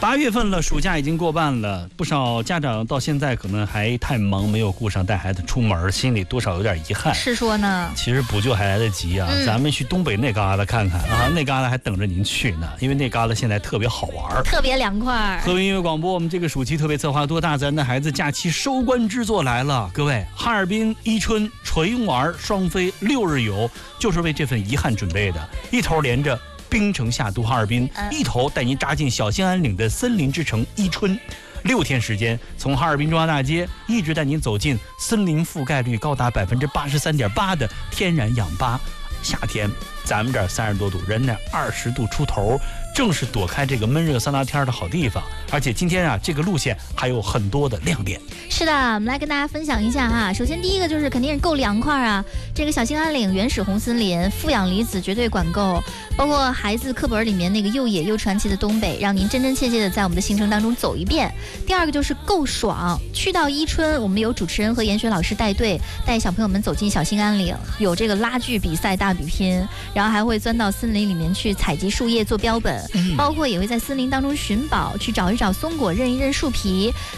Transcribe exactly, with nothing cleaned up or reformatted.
八月份了，暑假已经过半了，不少家长到现在可能还太忙，没有顾上带孩子出门，心里多少有点遗憾。 是说呢？ 其实补救还来得及啊，嗯、咱们去东北那旮旯看看啊，那旮旯还等着您去呢，因为那旮旯现在特别好玩， 特别凉快。 和平音乐广播，我们这个暑期特别策划《多大自然的孩子》假期收官之作来了，各位，哈尔滨、伊春纯玩双飞六日游，就是为这份遗憾准备的，一头连着冰城夏都哈尔滨，一头带您扎进小兴安岭的森林之城伊春，六天时间，从哈尔滨中央大街一直带您走进森林覆盖率高达百分之八十三点八的天然氧吧。夏天咱们这儿三十多度，人那二十度出头，正是躲开这个闷热桑拿天的好地方。而且今天啊，这个路线还有很多的亮点。 是的，我们来跟大家分享一下哈。首先第一个就是肯定是够凉快啊，这个小兴安岭原始红森林，负氧离子绝对管够，包括孩子课本里面那个又野又传奇的东北，让您真真切切的在我们的行程当中走一遍。第二个就是够爽，去到伊春，我们有主持人和严学老师带队，带小朋友们走进小兴安岭，有这个拉锯比赛大比拼，然后还会钻到森林里面去采集树叶做标本，包括也会在森林当中寻宝，去找一找松果，认一认树皮。